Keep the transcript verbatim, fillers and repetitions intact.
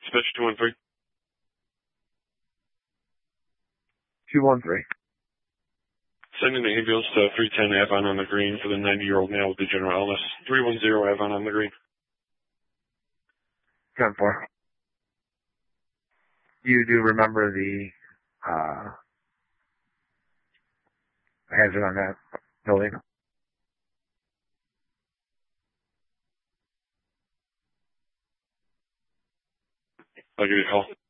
Dispatch two one three. two one three. Sending the ambulance to three ten Avon on the Green for the ninety-year-old male with degenerative illness. three one zero Avon on the Green. ten four. You do remember the uh, hazard on that building? I'll give you a call.